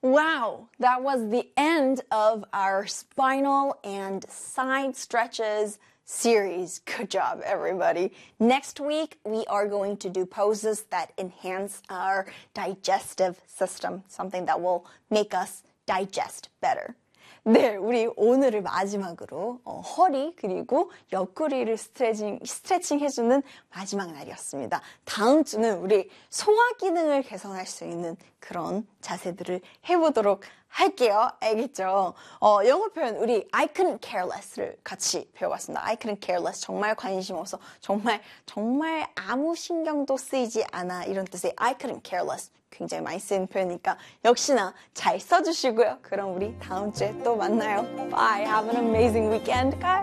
Wow, that was the end of our spinal and side stretches series. Good job, everybody. Next week, we are going to do poses that enhance our digestive system, something that will make us digest better. 네, 우리 오늘을 마지막으로 허리 그리고 옆구리를 스트레칭 해주는 마지막 날이었습니다. 다음 주는 우리 소화 기능을 개선할 수 있는 그런 자세들을 해보도록 할게요. 알겠죠? 영어 표현 우리 I couldn't care less를 같이 배워봤습니다. I couldn't care less 정말 관심 없어 정말 아무 신경도 쓰이지 않아 이런 뜻의 I couldn't care less 굉장히 많이 쓰이는 표현이니까 역시나 잘 써주시고요. 그럼 우리 다음 주에 또 만나요. Bye. Have an amazing weekend, guys.